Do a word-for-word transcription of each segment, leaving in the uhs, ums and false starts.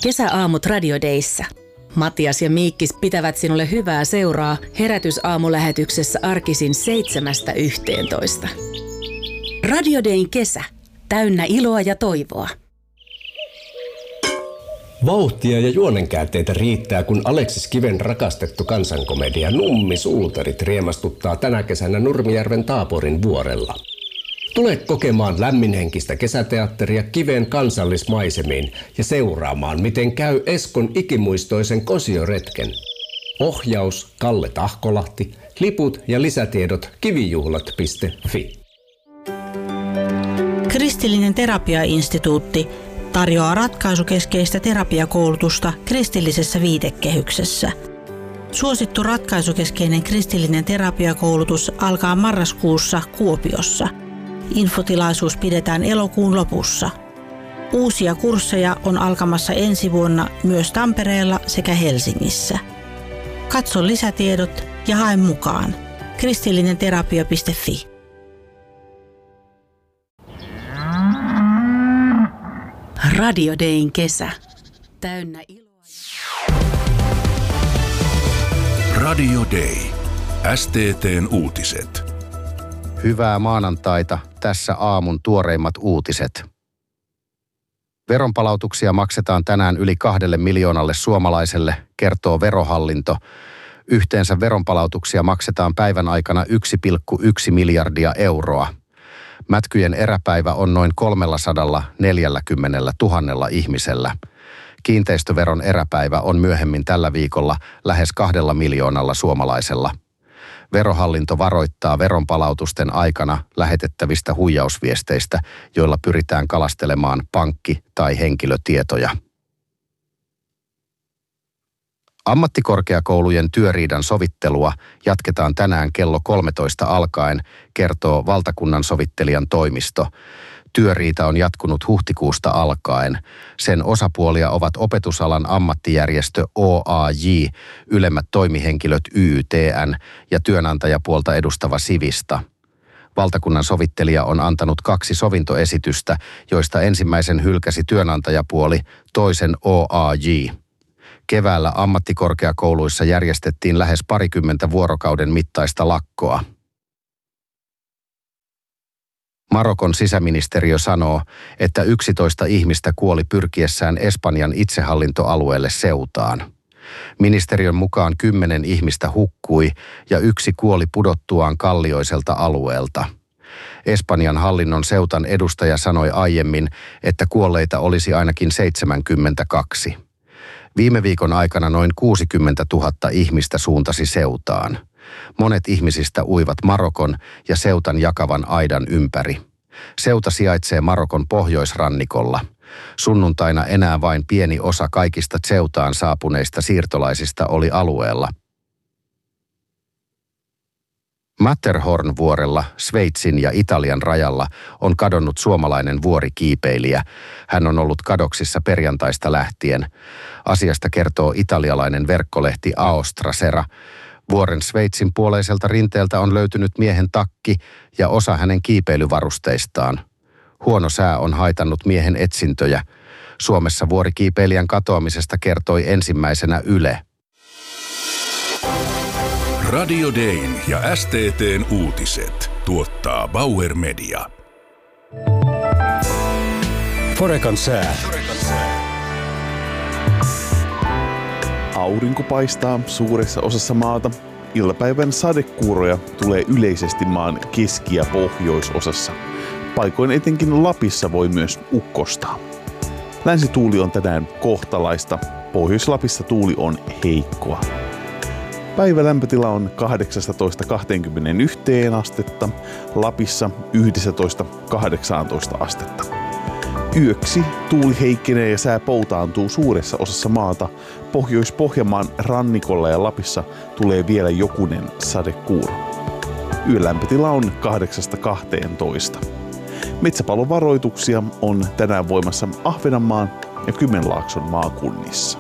Kesäaamut Radio Dayssä. Matias ja Miikkis pitävät sinulle hyvää seuraa herätysaamulähetyksessä arkisin seitsemästä yhteentoista. Radio Dayn kesä. Täynnä iloa ja toivoa. Vauhtia ja juonenkäänteitä riittää, kun Aleksis Kiven rakastettu kansankomedia Nummi Suutarit riemastuttaa tänä kesänä Nurmijärven Taaporin vuorella. Tule kokemaan lämminhenkistä kesäteatteria Kiven kansallismaisemiin ja seuraamaan, miten käy Eskon ikimuistoisen kosioretken. Ohjaus Kalle Tahkolahti, liput ja lisätiedot kivijuhlat piste fi. Kristillinen terapiainstituutti tarjoaa ratkaisukeskeistä terapiakoulutusta kristillisessä viitekehyksessä. Suosittu ratkaisukeskeinen kristillinen terapiakoulutus alkaa marraskuussa Kuopiossa. Infotilaisuus pidetään elokuun lopussa. Uusia kursseja on alkamassa ensi vuonna myös Tampereella sekä Helsingissä. Katso lisätiedot ja hae mukaan. kristillinen terapia piste fi. Radio Dayn kesä. Täynnä iloa. Radio Day. S T T:n uutiset. Hyvää maanantaita. Tässä aamun tuoreimmat uutiset. Veronpalautuksia maksetaan tänään yli kahdelle miljoonalle suomalaiselle, kertoo Verohallinto. Yhteensä veronpalautuksia maksetaan päivän aikana yksi pilkku yksi miljardia euroa. Mätkyjen eräpäivä on noin kolmesataaneljäkymmentätuhatta ihmisellä. Kiinteistöveron eräpäivä on myöhemmin tällä viikolla lähes kahdella miljoonalla suomalaisella. Verohallinto varoittaa veronpalautusten aikana lähetettävistä huijausviesteistä, joilla pyritään kalastelemaan pankki- tai henkilötietoja. Ammattikorkeakoulujen työriidan sovittelua jatketaan tänään kello kolmetoista alkaen, kertoo valtakunnan sovittelijan toimisto. Työriita on jatkunut huhtikuusta alkaen. Sen osapuolia ovat opetusalan ammattijärjestö O A J, ylemmät toimihenkilöt Y Y T N ja työnantajapuolta edustava Sivista. Valtakunnan sovittelija on antanut kaksi sovintoesitystä, joista ensimmäisen hylkäsi työnantajapuoli, toisen O A J. Keväällä ammattikorkeakouluissa järjestettiin lähes parikymmentä vuorokauden mittaista lakkoa. Marokon sisäministeriö sanoo, että yksitoista ihmistä kuoli pyrkiessään Espanjan itsehallintoalueelle Ceutaan. Ministeriön mukaan kymmenen ihmistä hukkui ja yksi kuoli pudottuaan kallioiselta alueelta. Espanjan hallinnon Ceutan edustaja sanoi aiemmin, että kuolleita olisi ainakin seitsemänkymmentäkaksi. Viime viikon aikana noin kuusikymmentätuhatta ihmistä suuntasi Ceutaan. Monet ihmisistä uivat Marokon ja Ceutan jakavan aidan ympäri. Ceuta sijaitsee Marokon pohjoisrannikolla. Sunnuntaina enää vain pieni osa kaikista Ceutaan saapuneista siirtolaisista oli alueella. Matterhorn-vuorella, Sveitsin ja Italian rajalla, on kadonnut suomalainen vuorikiipeilijä. Hän on ollut kadoksissa perjantaista lähtien. Asiasta kertoo italialainen verkkolehti Aostrasera. Vuoren Sveitsin puoleiselta rinteeltä on löytynyt miehen takki ja osa hänen kiipeilyvarusteistaan. Huono sää on haitannut miehen etsintöjä. Suomessa vuorikiipeilijän katoamisesta kertoi ensimmäisenä Yle. Radio Dayn ja S T T:n uutiset tuottaa Bauer Media. Forekan sää. Aurinko paistaa suuressa osassa maata. Iltapäivän sadekuuroja tulee yleisesti maan keski- ja pohjoisosassa. Paikoin etenkin Lapissa voi myös ukkostaa. Länsituuli on tänään kohtalaista. Pohjois-Lapissa tuuli on heikkoa. Päivän lämpötila on kahdeksastatoista kaksikymmentäyksi astetta, Lapissa yksitoista kahdeksantoista astetta. Yöksi tuuli heikkenee ja sää poutaantuu suuressa osassa maata. Pohjois-Pohjanmaan rannikolla ja Lapissa tulee vielä jokunen sadekuuro. Yön lämpötila on kahdeksasta kahteentoista. Metsäpalovaroituksia on tänään voimassa Ahvenanmaan ja Kymenlaakson maakunnissa.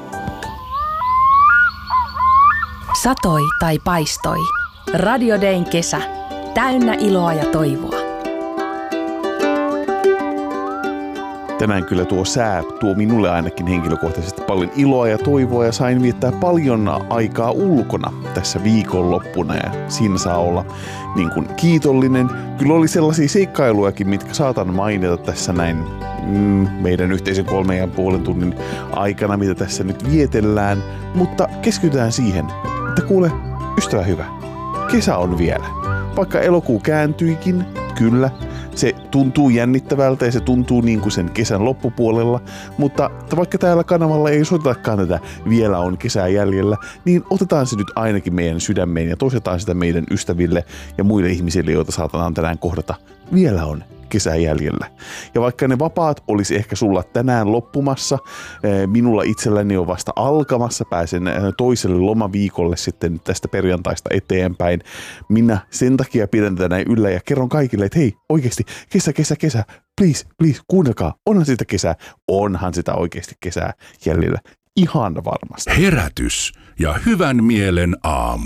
Satoi tai paistoi. Radio Dayn kesä. Täynnä iloa ja toivoa. Tänään kyllä tuo sää tuo minulle ainakin henkilökohtaisesti paljon iloa ja toivoa ja sain viettää paljon aikaa ulkona tässä viikonloppuna ja siinä saa olla niin kuin kiitollinen. Kyllä oli sellaisia seikkailujakin, mitkä saatan mainita tässä näin mm, meidän yhteisen kolmen ja puolen tunnin aikana, mitä tässä nyt vietellään, mutta keskitytään siihen, että kuule, ystävä hyvä, kesä on vielä. Vaikka elokuu kääntyikin, kyllä, se tuntuu jännittävältä ja se tuntuu niin kuin sen kesän loppupuolella, mutta vaikka täällä kanavalla ei soitetakaan tätä vielä on kesää jäljellä, niin otetaan se nyt ainakin meidän sydämeen ja toistetaan sitä meidän ystäville ja muille ihmisille, joita saatetaan tänään kohdata. Vielä on kesää jäljellä. Ja vaikka ne vapaat olisi ehkä sulla tänään loppumassa, minulla itselläni on vasta alkamassa, pääsen toiselle lomaviikolle sitten tästä perjantaista eteenpäin. Minä sen takia pidän tätä näin yllä ja kerron kaikille, että hei, oikeasti, kesä, kesä, kesä, please, please, kuunnelkaa, onhan sitä kesää, onhan sitä oikeasti kesää jäljellä. Ihan varmasti. Herätys ja hyvän mielen aamu.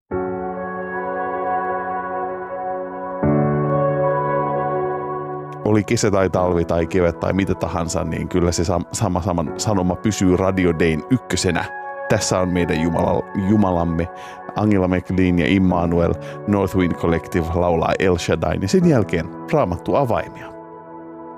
Oli kesä tai talvi tai kevät tai mitä tahansa, niin kyllä se sama, sama sanoma pysyy Radio Dayn ykkösenä. Tässä on meidän Jumala, Jumalamme, Angela McLean ja Immanuel, North Wind Collective laulaa El Shaddai ja sen jälkeen Raamattu avaimia.